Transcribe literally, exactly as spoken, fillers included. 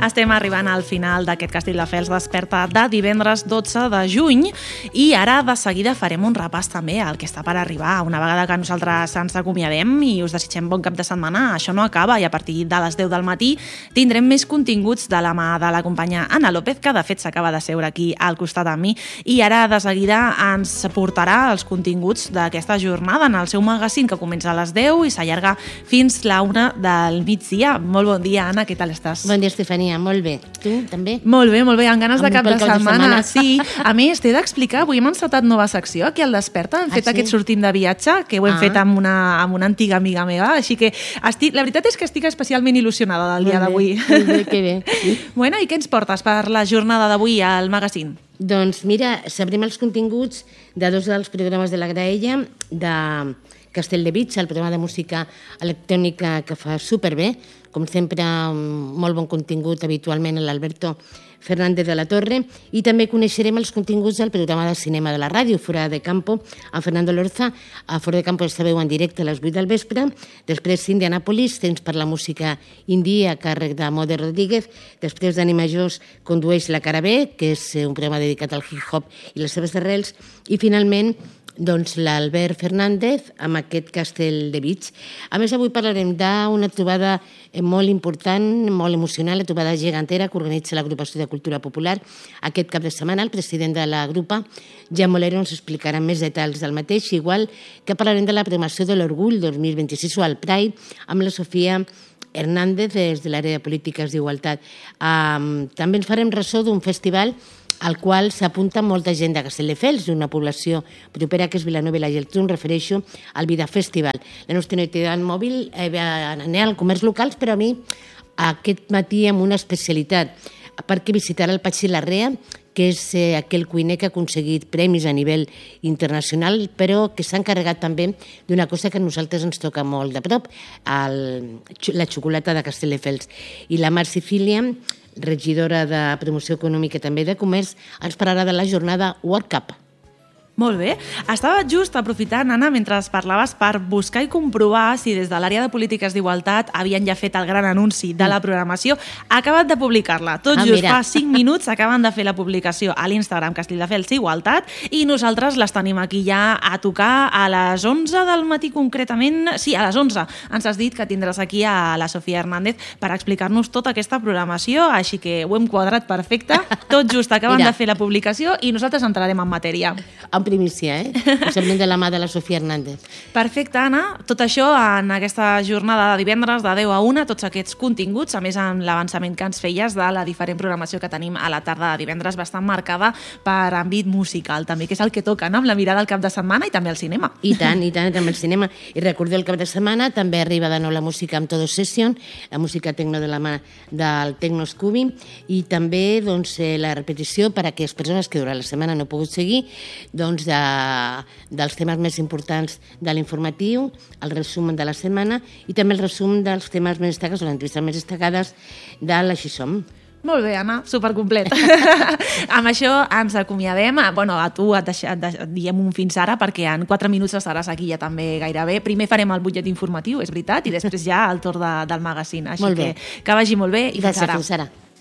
Estem arribant al final d'aquest Castelldefels Desperta de divendres dotze de juny i ara de seguida farem un repàs també al que està per arribar. Una vegada que nosaltres ens acomiadem i us desitgem bon cap de setmana, això no acaba i a partir de les deu del matí tindrem més continguts de la mà de la companya Anna López, que de fet s'acaba de seure aquí al costat amb mi i ara de seguida ens portarà els continguts d'aquesta jornada en el seu magazín que comença a les deu i s'allarga fins la una del migdia. Molt bon dia, Anna, què tal estàs? Bon dia, Estefania, molt bé. Tu, també? Molt bé, molt bé, amb ganes de Amb cap de pel cap de setmana. setmana. Sí, a més, t'he d'explicar, avui hem encetat nova secció aquí al Desperta, hem Ah, fet sí? aquest sortim de viatge, que ho hem Ah. fet amb una, amb una antiga amiga meva, així que estic, la veritat és que estic especialment il·lusionada del dia Molt d'avui. bé, molt bé, que bé. Bueno, i què ens portes per la jornada d'avui al magazín? Doncs mira, sabrem els continguts de dos dels programes de la Graella, de Castelldevitx, el programa de música electrònica que fa superbé, com sempre, un molt bon contingut habitualment a l'Alberto Fernández de la Torre, i també coneixerem els continguts del programa de cinema de la ràdio, Fora de Campo, amb Fernando Lorza. A Fora de Campo està veu en directe a les vuit del vespre, després Indianapolis, temps per la música índia a càrrec de Mode Rodríguez, després d'Ani Majors condueix La Cara B, que és un programa dedicat al hip-hop i les seves arrels, i finalment doncs l'Albert Fernández amb aquest Castelldevitx. A més, avui parlarem d'una trobada molt important, molt emocional, la trobada gegantera que organitza l'Agrupació de Cultura Popular aquest cap de setmana. El president de la grupa, Jan Molero, ens explicarà més detalls del mateix, igual que parlarem de la programació de l'Orgull dos mil vint-i-sis o al Pride amb la Sofia Hernández des de l'àrea de polítiques d'igualtat. Um, també ens farem ressò d'un festival al qual s'apunta molta gent de Castelldefels, d'una població propera que és Vilanova i la Geltrú, em refereixo al Vida Festival. La nostra identitat mòbil eh, va anar al comerç locals, però a mi aquest matí amb una especialitat, perquè visitarà el Patxi Larrea, que és eh, aquell cuiner que ha aconseguit premis a nivell internacional, però que s'ha encarregat també d'una cosa que a nosaltres ens toca molt de prop, el, la xocolata de Castelldefels. I la Mar Sicília, regidora de Promoció Econòmica i també de Comerç, ens parlarà de la jornada World Cup. Molt bé. Estava just aprofitant, Anna, mentre parlaves, per buscar i comprovar si des de l'àrea de polítiques d'igualtat havien ja fet el gran anunci de la programació. Ha acabat de publicar-la. Tot Ah, just mira. fa cinc minuts acaben de fer la publicació a l'Instagram Castelldefels Igualtat i nosaltres les tenim aquí ja a tocar a les onze del matí concretament. Sí, a les onze. Ens has dit que tindràs aquí a la Sofia Hernández per explicar-nos tota aquesta programació, així que ho hem quadrat perfecte. Tot just acaben Mira. de fer la publicació i nosaltres entrarem en matèria. En primícia, eh? Us hem de la mà de la Sofia Hernández. Perfecte, Anna. Tot això en aquesta jornada de divendres de deu a una, tots aquests continguts, a més amb l'avançament que ens feies de la diferent programació que tenim a la tarda de divendres, bastant marcada per àmbit musical, també, que és el que toca, no? Amb la mirada al cap de setmana i també al cinema. I tant, i tant, també el cinema. I recordeu, el cap de setmana també arriba de nou la música amb Todo Session, la música tecno de la mà del Tecno Scooby, i també doncs, eh, la repetició per a aquelles persones que durant la setmana no he pogut seguir, doncs, de, dels temes més importants de l'informatiu, el resum de la setmana i també el resum dels temes més destacats o les entrevistes més destacades de l'Així Som. Molt bé, Anna, supercomplet. Amb això ens acomiadem. Bueno, a tu et, deixa, et, et diem un fins ara perquè en quatre minuts estaràs aquí ja també gairebé. Primer farem el butlletí informatiu, és veritat, i després ja el torn de, del magazín. Així Molt bé. que que vagi molt bé i Gràcies, fins ara. fins ara.